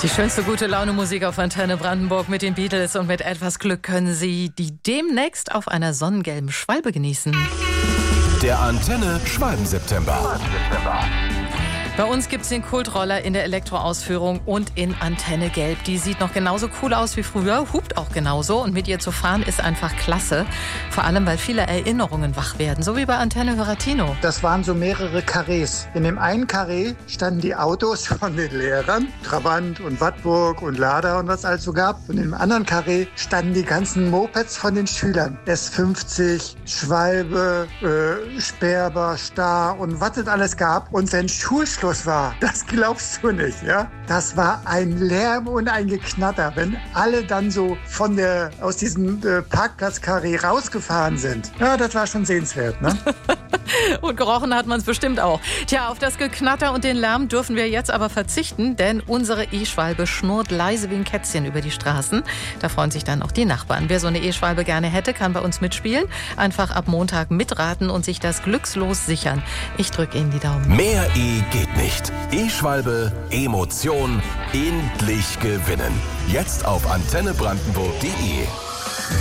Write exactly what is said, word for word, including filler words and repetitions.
Die schönste Gute-Laune-Musik auf Antenne Brandenburg mit den Beatles, und mit etwas Glück können Sie die demnächst auf einer sonnengelben Schwalbe genießen. Der Antenne Schwalben-September. Bei uns gibt es den Kultroller in der Elektroausführung und in Antenne Gelb. Die sieht noch genauso cool aus wie früher, hupt auch genauso, und mit ihr zu fahren ist einfach klasse. Vor allem, weil viele Erinnerungen wach werden, so wie bei Antenne Höratino. Das waren so mehrere Karrees. In dem einen Karree standen die Autos von den Lehrern, Trabant und Wartburg und Lada und was alles so gab. Und im anderen Karree standen die ganzen Mopeds von den Schülern. S fünfzig, Schwalbe, äh, Sperber, Star und was es alles gab. Und wenn Schulschluss war, das glaubst du nicht, ja? Das war ein Lärm und ein Geknatter, wenn alle dann so von der, aus diesem äh, Parkplatz-Karree rausgefahren sind. Ja, das war schon sehenswert, ne? Und gerochen hat man es bestimmt auch. Tja, auf das Geknatter und den Lärm dürfen wir jetzt aber verzichten, denn unsere E-Schwalbe schnurrt leise wie ein Kätzchen über die Straßen. Da freuen sich dann auch die Nachbarn. Wer so eine E-Schwalbe gerne hätte, kann bei uns mitspielen. Einfach ab Montag mitraten und sich das glückslos sichern. Ich drücke Ihnen die Daumen. Mehr E geht nicht. E-Schwalbe, Emotion, endlich gewinnen. Jetzt auf antenne brandenburg punkt de.